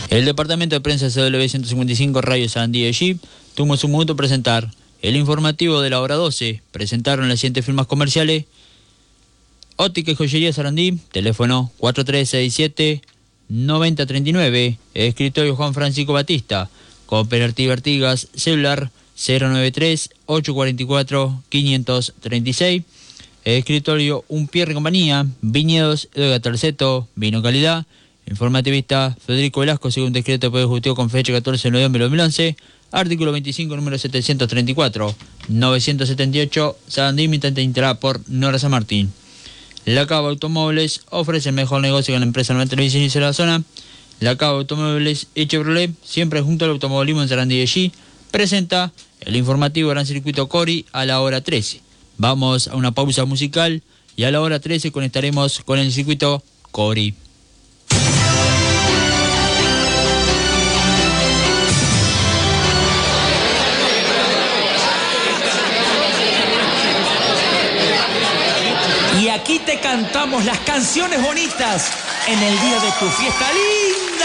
El departamento de prensa CW 155 Radio Sarandí de Jeep tuvo su momento presentar el informativo de la hora 12. Presentaron las siguientes firmas comerciales: Óptica y Joyería Sarandí, teléfono 4367-9039, escritorio Juan Francisco Batista, Cooperativa Artigas, celular 093-844-536, escritorio Un Pierre Compañía, Viñedos Edgar Terceto, vino calidad, informativista Federico Velasco, según decreto de Poder Ejecutivo con fecha 14 de noviembre de 2011, artículo 25, número 734, 978, Sarandí, mitad integrada por Nora San Martín. La Cava Automóviles ofrece el mejor negocio con la empresa 93 inicio de la zona. La Cava Automóviles y Chevrolet, siempre junto al automovilismo en Sarandí de G, presenta el informativo Gran Circuito Cori a la hora 13. Vamos a una pausa musical y a la hora 13 conectaremos con el circuito Cori. Y aquí te cantamos las canciones bonitas en el día de tu fiesta linda.